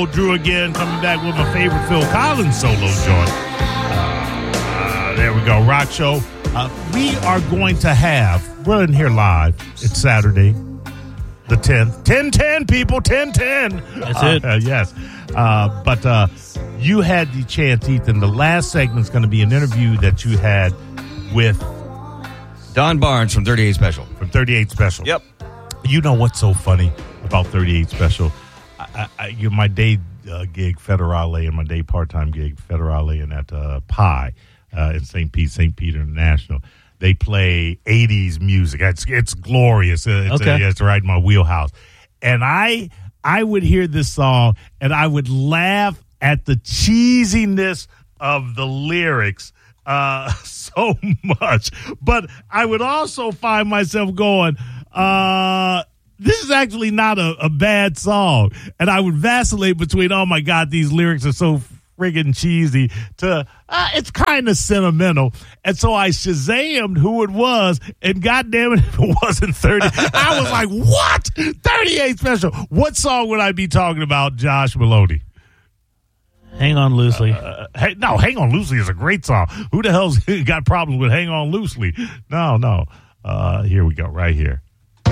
Drew again, coming back with my favorite Phil Collins solo joint. There we go, Rock Show. We are going to have, we're in here live. It's Saturday, the 10th. 10-10, people, 10-10. That's it. Yes. But you had the chance, Ethan. The last segment's going to be an interview that you had with Don Barnes from 38 Special. From 38 Special. Yep. You know what's so funny about 38 Special? My day gig, Federale, and my day part-time gig, Federale, and at Pi in St. Peter International. They play 80s music. It's glorious. It's right in my wheelhouse. And I would hear this song, and I would laugh at the cheesiness of the lyrics so much. But I would also find myself going, this is actually not a bad song. And I would vacillate between, oh, my God, these lyrics are so friggin' cheesy, to it's kind of sentimental. And so I Shazammed who it was, and goddamn it, if it wasn't 30, I was like, what? 38 Special. What song would I be talking about, Josh Maloney? Hang On Loosely. Hang On Loosely is a great song. Who the hell's got problems with Hang On Loosely? No. Here we go, right here.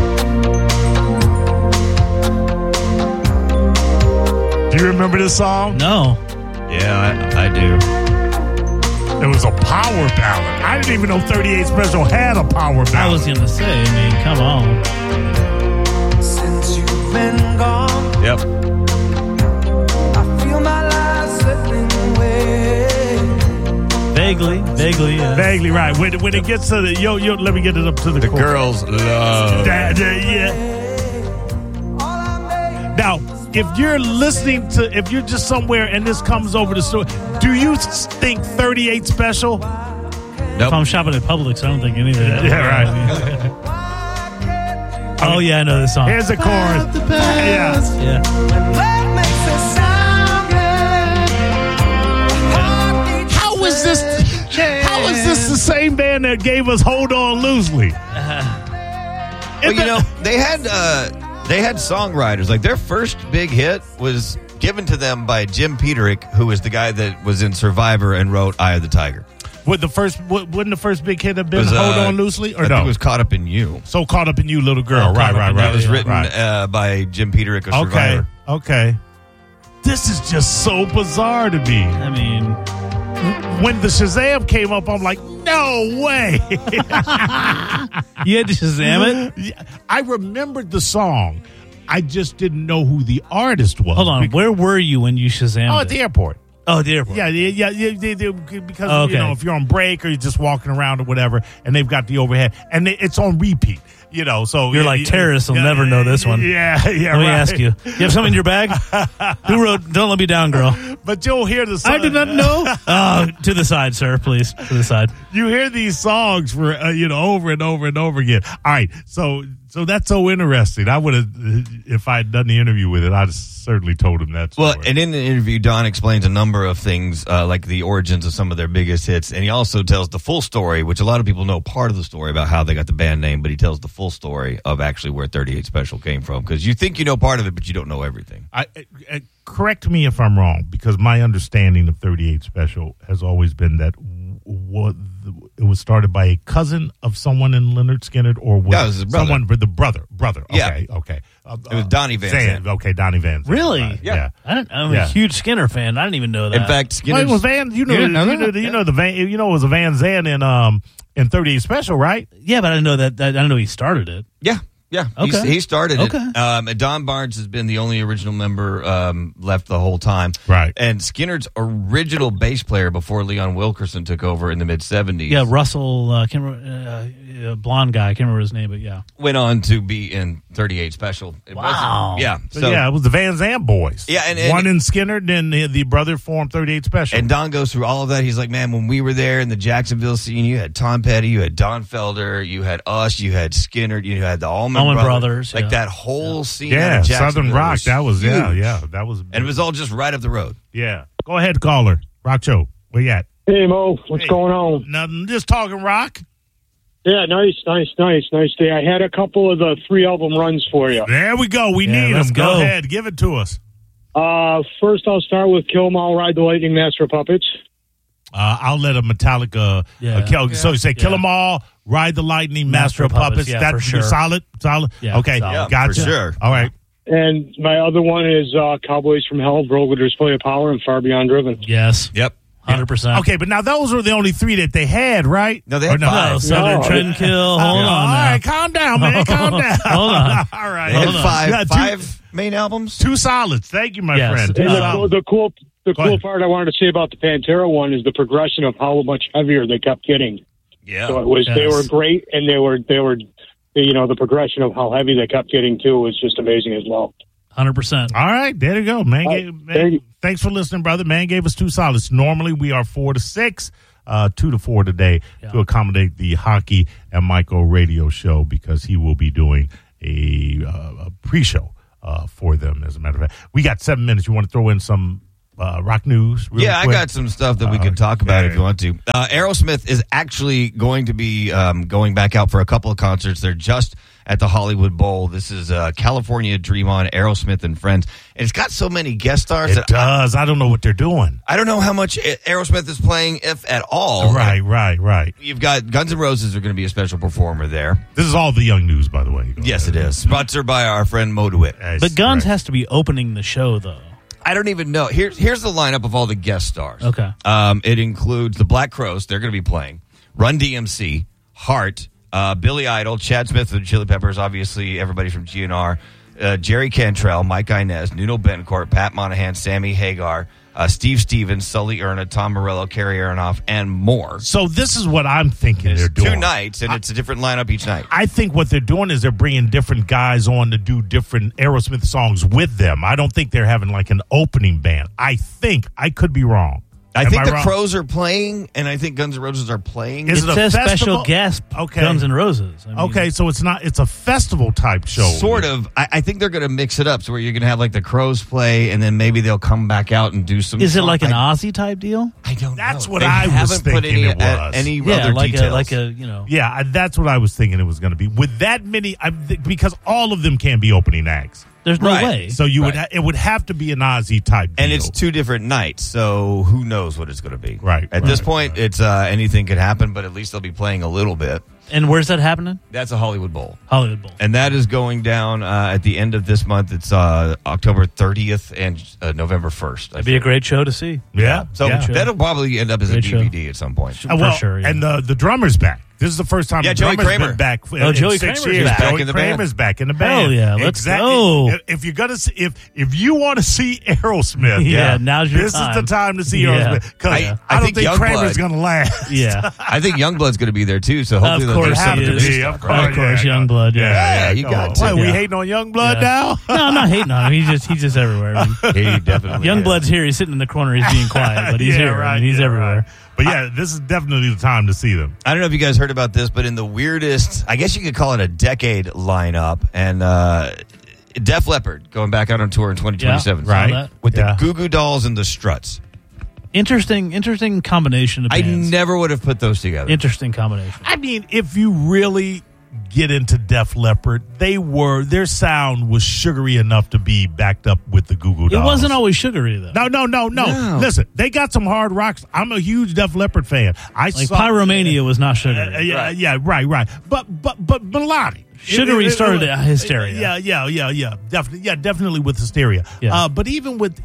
Do you remember this song? No. Yeah, I do. It was a power ballad. I didn't even know 38 Special had a power ballad. I was going to say, I mean, come on. Since you've been gone, Yep. I feel my life slipping away. Vaguely, yeah. Vaguely, right. When it gets to the, let me get it up to the chorus. Girls love. Yeah. Now, if you're listening to, if you're just somewhere and this comes over the store, do you think 38 Special? If I'm shopping at Publix, I don't think any of that. Yeah, right. Oh, yeah, I know this song. Here's the chorus. Yeah. Love makes a sound, How is this the same band that gave us Hold On Loosely? Well, they had songwriters. Like, their first big hit was given to them by Jim Peterick, who was the guy that was in Survivor and wrote Eye of the Tiger. Wouldn't the first big hit have been Hold On Loosely, or I no? think it was Caught Up in You. So Caught Up in You, Little Girl. Right. That was written by Jim Peterick of Survivor. Okay. This is just so bizarre to me. I mean, when the Shazam came up, I'm like, no way. you had to Shazam it? I remembered the song. I just didn't know who the artist was. Hold on. Where were you when you Shazammed Oh, at the airport. Oh, at the airport. Yeah, because, if you're on break or you're just walking around or whatever, and they've got the overhead, and it's on repeat, so... You're like, terrorists will never know this one. Yeah, Let me ask you. You have something in your bag? Who wrote Don't Let Me Down, Girl? But you'll hear the song. I did not know. To the side, sir, please. To the side. You hear these songs for, over and over and over again. All right, so that's so interesting. I would have, if I had done the interview with it, I'd have certainly told him that story. Well, and in the interview, Don explains a number of things, like the origins of some of their biggest hits, and he also tells the full story, which a lot of people know part of the story about how they got the band name, but he tells the full story of actually where 38 Special came from, because you think you know part of it, but you don't know everything. Correct me if I'm wrong, because my understanding of 38 Special has always been that it was started by a cousin of someone in Lynyrd Skynyrd, or was someone with the brother. Okay. It was Donnie Van Zandt. Okay, Donnie Van Zandt. Really? Right. Yeah. I'm a huge Skinner fan. I didn't even know that. In fact, Skinner. It was Van. It was a Van Zandt in 38 Special, right? Yeah, but I didn't know that. I didn't know he started it. Yeah. Okay. He started it. Okay. And Don Barnes has been the only original member left the whole time. Right. And Skinner's original bass player before Leon Wilkerson took over in the mid-'70s. Yeah, Russell, blonde guy. I can't remember his name, but yeah. Went on to be in 38 Special. Wow. It was the Van Zandt boys. Yeah, and one in Skynyrd, then the brother formed 38 Special. And Don goes through all of that. He's like, man, when we were there in the Jacksonville scene, you had Tom Petty, you had Don Felder, you had us, you had Skynyrd, you had the Allman Brothers. Like that whole scene out of Southern Rock. That was, huge. That was. And it was all just right up the road. Yeah. Go ahead, caller. Rock Show. Where you at? Hey, Mo. What's going on? Nothing. Just talking rock. Yeah, nice day. I had a couple of the 3 album runs for you. There we go. We need them. go Go ahead. Give it to us. First, I'll start with Kill 'Em All, Ride the Lightning, Master of Puppets. I'll let a Metallica. So you say Kill 'Em All, Ride the Lightning, Master of Puppets. Yeah, That's for sure. solid. Yeah, okay, solid. gotcha. For sure. All right. And my other one is Cowboys from Hell, Brogue with Display of Power, and Far Beyond Driven. Yes. Yep. 100%. Okay, but now those were the only three that they had, right? No, they had Or five. No, Southern No. Trendkill. Hold on. All now. right, calm down, man. Calm down. Hold on. All right. They had Hold on. five, Yeah, five main albums. Two solids. Thank you, my Yes. friend. And And the cool Go ahead. part I wanted to say about the Pantera one is the progression of how much heavier they kept getting. Yeah. So it was they Yes. were great, and they were the progression of how heavy they kept getting too was just amazing as well. 100%. All right, there you go. Man, thank you. thanks for listening, brother. Man gave us two solids. Normally we are 4 to 6, 2 to 4 today to accommodate the Hockey and Michael radio show because he will be doing a pre-show for them. As a matter of fact, we got 7 minutes. You want to throw in some rock news? Real Yeah, quick? I got some stuff that we can talk about if you want to. Aerosmith is actually going to be going back out for a couple of concerts. They're just at the Hollywood Bowl. This is California Dream On, Aerosmith and Friends. And it's got so many guest stars. It does. I don't know what they're doing. I don't know how much Aerosmith is playing, if at all. Right. You've got Guns N' Roses are going to be a special performer there. This is all the young news, by the way. Yes, it is. Sponsored by our friend Mo DeWitt. But Guns has to be opening the show, though. I don't even know. Here's the lineup of all the guest stars. Okay. It includes the Black Crowes. They're going to be playing. Run DMC, Heart, Billy Idol, Chad Smith of the Chili Peppers, obviously everybody from GNR, Jerry Cantrell, Mike Inez, Nuno Betancourt, Pat Monahan, Sammy Hagar, Steve Stevens, Sully Erna, Tom Morello, Kerry Aronoff, and more. So this is what I'm thinking they're doing. 2 nights, and it's a different lineup each night. I think what they're doing is they're bringing different guys on to do different Aerosmith songs with them. I don't think they're having like an opening band. I could be wrong. I Am think the wrong? Crows are playing, and I think Guns N' Roses are playing. Is It it a says festival? special guest Guns N' Roses. I mean, Okay, so it's a festival type show. Sort of. I think they're going to mix it up so where you're going to have like the Crows play, and then maybe they'll come back out and do some. Is it song- like an I Ozzy type deal? don't That's know. what They I was haven't put thinking any, it was. any Yeah, other like details. Yeah, that's what I was thinking it was going to be. With that many, because all of them can be opening acts. There's no Right. way. So it would have to be an Ozzy type deal. And it's 2 different nights, so who knows what it's going to be. Right, At this point, it's anything could happen, but at least they'll be playing a little bit. And where's that happening? That's a Hollywood Bowl. Hollywood Bowl. And that is going down at the end of this month. It's October 30th and November 1st. It'd be a great show to see. yeah. So yeah. that'll probably end up as a Great show. DVD at some point. For sure, yeah. And the drummer's back. This is the first time Yeah, the Joey drummer's Kramer. been back. Oh, in Joey 6 Kramer's years. back Joey in the band. Kramer's back in the band. Hell yeah, let's go. If you're gonna see, if you want to see Aerosmith, Yeah, now's your this time. is the time to see Yeah. Aerosmith because I I don't think think Youngblood- Kramer's gonna last. Yeah. I think Youngblood's going to be there too, so hopefully Of they'll course do some he of the is. new Yeah, stuff, right? Of course, yeah, Youngblood, yeah. you come got on. to. Why, we Yeah. hating on Youngblood Yeah. now? No, I'm not hating on him. He's just everywhere. I mean, He definitely Youngblood's here. He's sitting in the corner. He's being quiet, but he's Yeah, here. right, I mean, he's yeah, everywhere. right. But yeah, this is definitely the time to see them. I don't know if you guys heard about this, but in the weirdest, I guess you could call it a decade lineup, and Def Leppard going back out on tour in 2027. Yeah, saw that. With Yeah. the Goo Goo Dolls and the Struts. Interesting combination of I bands. never would have put those together. Interesting combination. I mean, if you really get into Def Leppard, their sound was sugary enough to be backed up with the Goo Goo It Dolls. wasn't always sugary though. No. Listen, they got some hard rocks. I'm a huge Def Leppard fan. Like Pyromania was not sugary. Right. But melodic. Sugary started Hysteria. Yeah, definitely with Hysteria. Yeah. But even with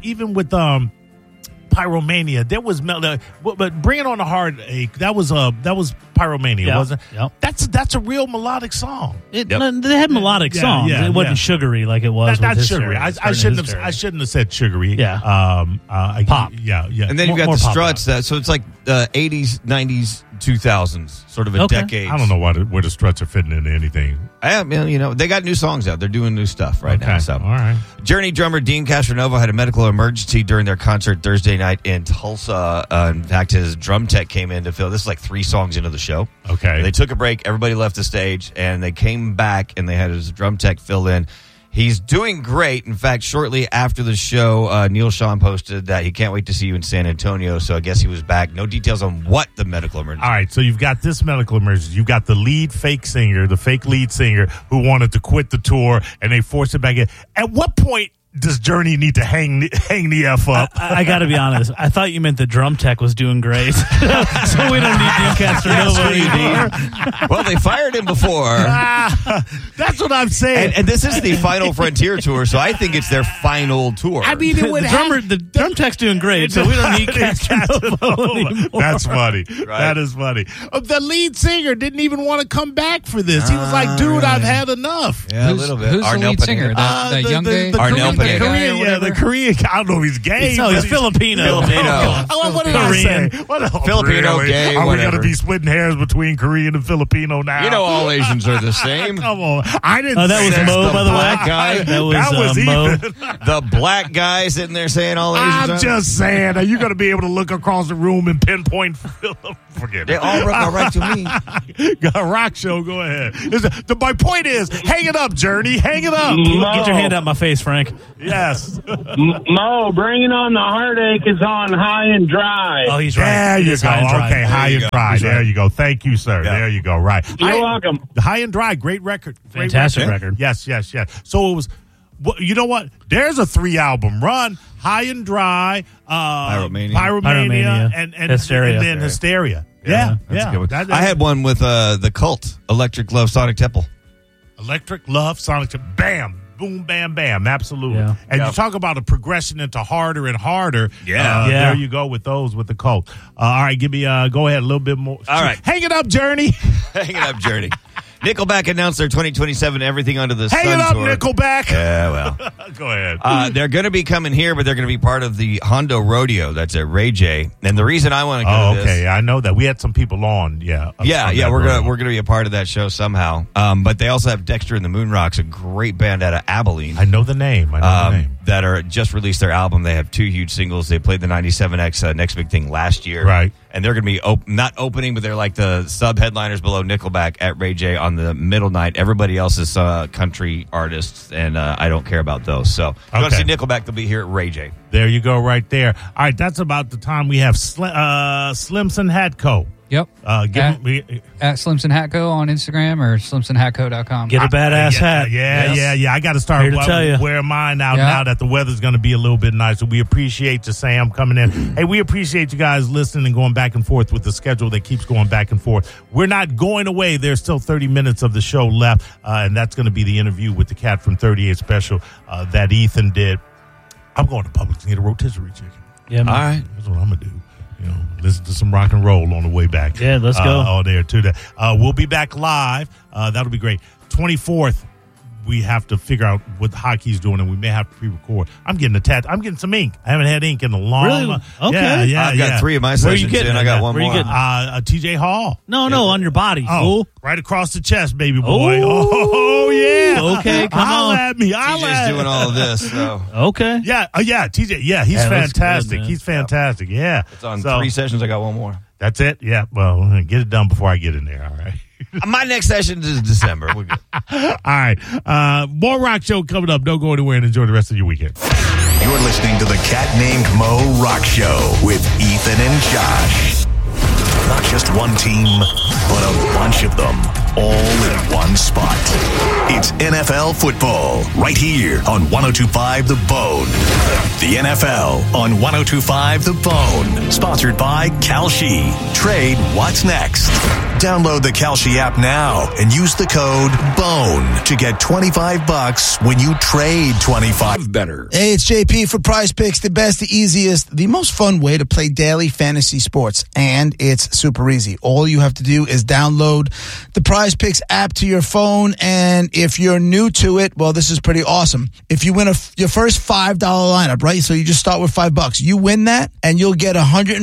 Pyromania, there was but Bring It On the Heartache. That was Pyromania, Yeah. wasn't it? Yep. That's a real melodic song. They had melodic Yeah, songs. yeah, it wasn't yeah. sugary like it was. Not with sugary. Hysteria. I shouldn't have said sugary. Yeah. Pop. Yeah. And then More- you got more the pop Struts, so it's like 80s, 90s, 2000s, sort of a Okay. decade. I don't know where the Struts are fitting into anything. They got new songs out. They're doing new stuff right now. So. All right. Journey drummer Dean Castronova had a medical emergency during their concert Thursday night in Tulsa. In fact, his drum tech came in to fill. This is like 3 songs into the show. Okay. They took a break. Everybody left the stage, and they came back, and they had his drum tech fill in. He's doing great. In fact, shortly after the show, Neil Sean posted that he can't wait to see you in San Antonio. So I guess he was back. No details on what the medical emergency. All right, so you've got this medical emergency. You've got the fake lead singer who wanted to quit the tour, and they forced it back in. At what point does Journey need to hang the F up? I got to be honest. I thought you meant the drum tech was doing great. So we don't need Dean Castronova anymore. Well, they fired him before. That's what I'm saying. And this is the final Frontier tour, so I think it's their final tour. I mean, it would The drum tech's doing great, so we don't need Castronova anymore. That's funny. Right. That is funny. The lead singer didn't even want to come back for this. He was like, dude, I've had enough. Yeah, a little bit. Who's the Arnel lead singer? Pineda. That young guy? Arnel Korean, Pineda. the Korean. I don't know if he's gay. No, but he's Filipino. What did I say? Filipino, gay, Are we whatever. going to be splitting hairs between Korean and Filipino now? You know all Asians are the same. Come on. I didn't Oh, that was say Mo, by the way. black guy. That was Mo. Ethan. The black guy sitting there saying all Asians I'm are. just saying. Are you going to be able to look across the room and pinpoint Philip? Forget They it. all look all right to me. Rock show, go ahead. My point is, hang it up, Journey. Hang it up. Get your hand out my face, Frank. Yes. Mo, Bringing on the Heartache is on High and Dry. Oh, he's right. There It you is go. high and dry. Okay, High and Dry. He's There right. you go. Thank you, sir. Yeah. There you go. Right. You're welcome. High and Dry, great record. Great Fantastic record. Yes. So it was, you know what? There's a 3-album run. High and Dry, Pyromania, and Hysteria. and then Hysteria. That's Yeah. a good one. That- I had one with the Cult, Electric Love Sonic Temple. Electric Love, Sonic, bam, boom, bam, bam. Absolutely. Yeah. And you talk about a progression into harder and harder. Yeah. Yeah. There you go with those, with the Cult. All right, give me, go ahead, a little bit more. All right. Hang it up, Journey. Hang it up, Journey. Nickelback announced their 2027 Everything Under the Sun Hang it up, tour. Nickelback. Yeah, well. Go ahead. They're going to be coming here, but they're going to be part of the Hondo Rodeo that's at Ray J. And the reason I want to go to this... okay. I know that. We had some people on. Yeah. Yeah, on that we're road. gonna be a part of that show somehow. But they also have Dexter and the Moonrocks, a great band out of Abilene. I know the name. That are just released their album. They have 2 huge singles. They played the 97X Next Big Thing last year. Right. And they're going to be not opening, but they're like the sub-headliners below Nickelback at Ray J on the middle night. Everybody else is country artists, and I don't care about those. So if you want to see Nickelback, they'll be here at Ray J. There you go right there. All right, that's about the time we have Slimson Hatco. Yep. Give me, At Slimson Hatco on Instagram or slimsonhatco.com. Get a badass hat. Yeah. I got to start Here to tell you. wearing mine out Yeah. now that the weather's going to be a little bit nicer. We appreciate you, Sam, coming in. Hey, we appreciate you guys listening and going back and forth with the schedule that keeps going back and forth. We're not going away. There's still 30 minutes of the show left, and that's going to be the interview with the cat from 38 Special that Ethan did. I'm going to Publix and get a rotisserie chicken. Yeah, man. All right. That's what I'm going to do. You know, listen to some rock and roll on the way back. Yeah, let's go. Oh, there too. We'll be back live. That'll be great. 24th, we have to figure out what hockey's doing, and we may have to pre-record. I'm getting I'm getting some ink. I haven't had ink in a long. Really? Okay. Yeah. I've got 3 of my Where you sessions getting in. it I got at? one Where you more. getting it? TJ Hall. No, on your body, Oh, fool. right across the chest, baby boy. Ooh. Oh yeah. Okay, come Holla on. at me. Holla TJ's at doing me. all of this, so Okay. Yeah. TJ. Yeah, he's Yeah, that's good, fantastic. man. He's fantastic. Yeah. it's on So, 3 sessions. I got one more. That's it. Yeah. Well, get it done before I get in there. All right. My next session is December. We're good. All right. More rock show coming up. Don't go anywhere and enjoy the rest of your weekend. You're listening to the Cat Named Mo Rock Show with Ethan and Josh. Not just one team, but a bunch of them, all in one spot. It's NFL football right here on 102.5 The Bone. The NFL on 102.5 The Bone. Sponsored by Kalshi. Trade what's next. Download the Kalshi app now and use the code BONE to get $25 when you trade 25 better. Hey, it's JP for Prize Picks, the best, the easiest, the most fun way to play daily fantasy sports. And it's super easy. All you have to do is download the Prize Picks app to your phone. And if you're new to it, well, this is pretty awesome. If you win your first $5 lineup, right? So you just start with $5. You win that and you'll get $150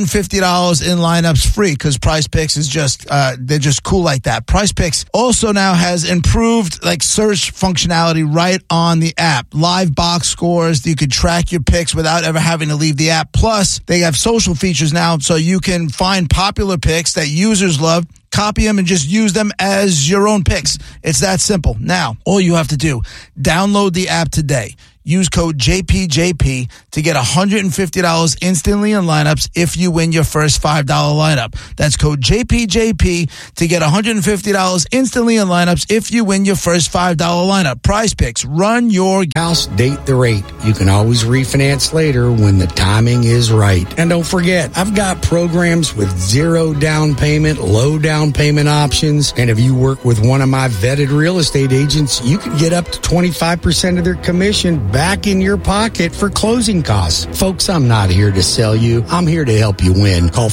in lineups free because Prize Picks is just, they're just cool like that. Prize Picks also now has improved like search functionality right on the app. Live box scores. You could track your picks without ever having to leave the app. Plus, they have social features now so you can find popular picks that users love, copy them, and just use them as your own picks. It's that simple. Now, all you have to do, download the app today. Use code JPJP to get $150 instantly on lineups if you win your first $5 lineup. That's code JPJP to get $150 instantly on lineups if you win your first $5 lineup. Prize Picks, run your house, date the rate. You can always refinance later when the timing is right. And don't forget, I've got programs with 0 down payment, low down payment options. And if you work with one of my vetted real estate agents, you can get up to 25% of their commission back in your pocket for closing costs. Folks, I'm not here to sell you. I'm here to help you win. Call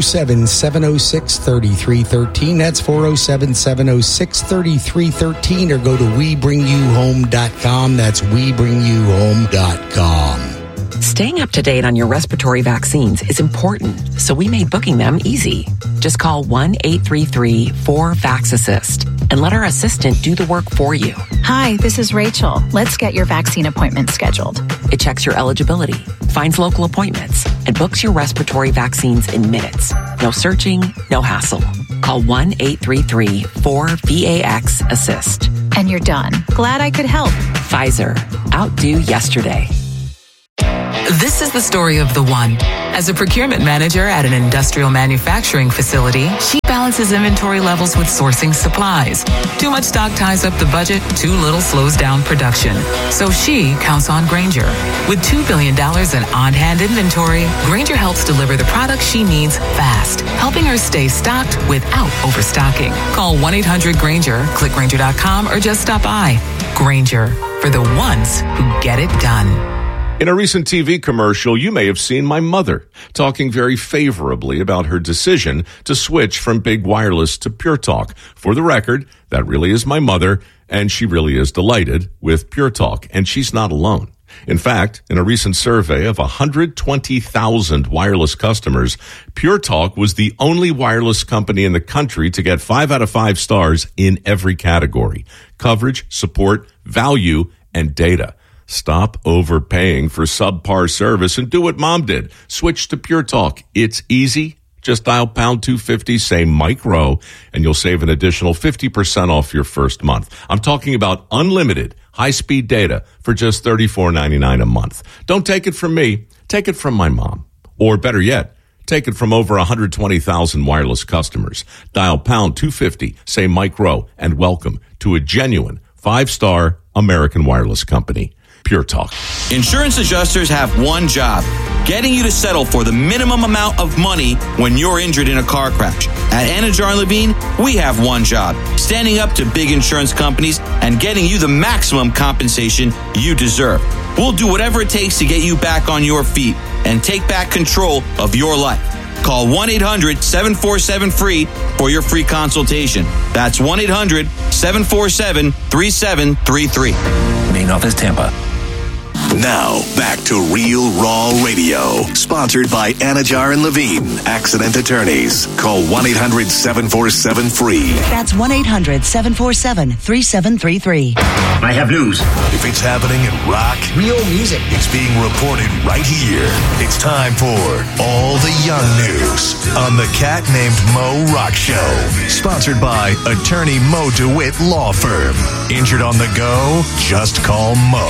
407-706-3313. That's 407-706-3313, or go to WeBringYouHome.com. That's WeBringYouHome.com. Staying up to date on your respiratory vaccines is important, so we made booking them easy. Just call 1-833-4-VAX-ASSIST and let our assistant do the work for you. Hi, this is Rachel. Let's get your vaccine appointment scheduled. It checks your eligibility, finds local appointments, and books your respiratory vaccines in minutes. No searching, no hassle. Call 1-833-4-VAX-ASSIST. And you're done. Glad I could help. Pfizer. Outdo yesterday. This is the story of the one. As a procurement manager at an industrial manufacturing facility, she balances inventory levels with sourcing supplies. Too much stock ties up the budget, too little slows down production. So she counts on Grainger. With $2 billion in on-hand inventory, Grainger helps deliver the products she needs fast, helping her stay stocked without overstocking. Call 1-800-GRAINGER, click Grainger.com, or just stop by. Grainger, for the ones who get it done. In a recent TV commercial, you may have seen my mother talking very favorably about her decision to switch from big wireless to Pure Talk. For the record, that really is my mother, and she really is delighted with Pure Talk, and she's not alone. In fact, in a recent survey of 120,000 wireless customers, Pure Talk was the only wireless company in the country to get 5 out of 5 stars in every category: coverage, support, value, and data. Stop overpaying for subpar service and do what Mom did. Switch to Pure Talk. It's easy. Just dial pound 250, say Mike Rowe, and you'll save an additional 50% off your first month. I'm talking about unlimited high-speed data for just $34.99 a month. Don't take it from me. Take it from my mom. Or better yet, take it from over 120,000 wireless customers. Dial pound 250, say Mike Rowe, and welcome to a genuine 5-star American wireless company. Pure Talk. Insurance adjusters have one job: getting you to settle for the minimum amount of money when you're injured in a car crash. At Anajar and Levine, we have one job: standing up to big insurance companies and getting you the maximum compensation you deserve. We'll do whatever it takes to get you back on your feet and take back control of your life. Call 1-800-747-FREE for your free consultation. That's 1-800-747-3733. Main office, Tampa. Now, back to Real Raw Radio. Sponsored by Anajar and Levine, accident attorneys. Call 1-800-747-FREE. That's 1-800-747-3733. I have news. If it's happening in rock, real music, it's being reported right here. It's time for All the Young News on the Cat Named Mo Rock Show. Sponsored by attorney Mo DeWitt Law Firm. Injured on the go? Just call Mo.